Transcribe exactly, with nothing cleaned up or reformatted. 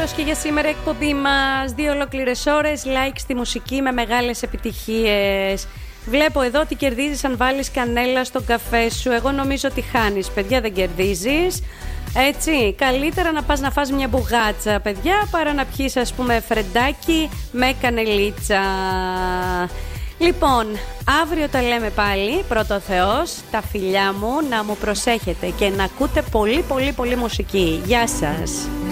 τέλος και για σήμερα εκπομπή μας. Δύο ολόκληρες ώρες, like στη μουσική με μεγάλες επιτυχίες. Βλέπω εδώ ότι κερδίζεις αν βάλεις κανέλα στον καφέ σου. Εγώ νομίζω ότι χάνεις, παιδιά, δεν κερδίζεις. Έτσι, καλύτερα να πας να φας μια μπουγάτσα, παιδιά, παρά να πιείς, ας πούμε, φρεντάκι με κανελίτσα. Λοιπόν, αύριο τα λέμε πάλι, πρώτο Θεός, τα φιλιά μου, να μου προσέχετε και να ακούτε πολύ πολύ πολύ μουσική. Γεια σας.